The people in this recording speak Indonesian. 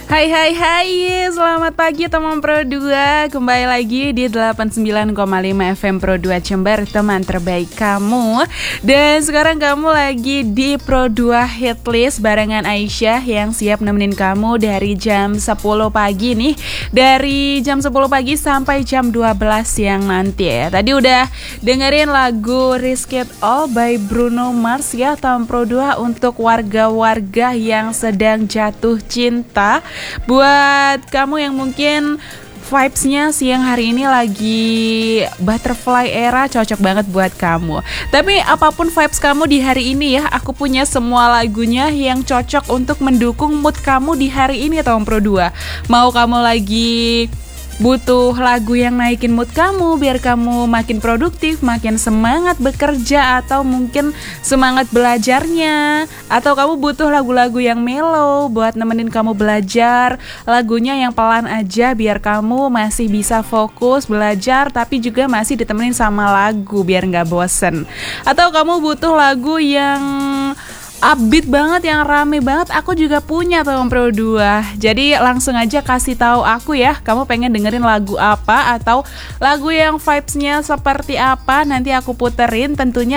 Hai hai hai, selamat pagi teman Pro 2. Kembali lagi di 89,5 FM Pro 2 Jember, teman terbaik kamu. Dan sekarang kamu lagi di Pro 2 Hitlist barengan Aisyah yang siap nemenin kamu dari jam 10 pagi nih. Dari jam 10 pagi sampai jam 12 siang nanti ya. Tadi udah dengerin lagu Risk It All by Bruno Mars ya, teman Pro 2, untuk warga-warga yang sedang jatuh cinta. Buat kamu yang mungkin vibes-nya siang hari ini lagi butterfly era, cocok banget buat kamu. Tapi apapun vibes kamu di hari ini ya, aku punya semua lagunya yang cocok untuk mendukung mood kamu di hari ini, Tom Pro 2. Mau kamu lagi butuh lagu yang naikin mood kamu biar kamu makin produktif, makin semangat bekerja, atau mungkin semangat belajarnya, atau kamu butuh lagu-lagu yang mellow buat nemenin kamu belajar, lagunya yang pelan aja biar kamu masih bisa fokus belajar tapi juga masih ditemenin sama lagu biar gak bosen, atau kamu butuh lagu yang upbeat banget, yang rame banget, aku juga punya Tom Pro 2. Jadi langsung aja kasih tahu aku ya, kamu pengen dengerin lagu apa atau lagu yang vibes-nya seperti apa, nanti aku puterin tentunya